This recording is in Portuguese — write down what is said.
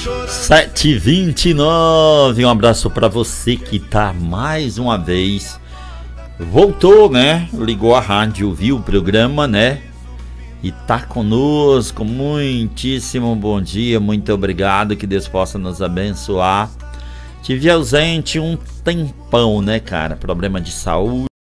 7h29, um abraço para você que tá mais uma vez, voltou, né? Ligou a rádio, viu o programa, né? E tá conosco, muitíssimo bom dia, muito obrigado, que Deus possa nos abençoar. Tive ausente um tempão, né, cara? Problema de saúde.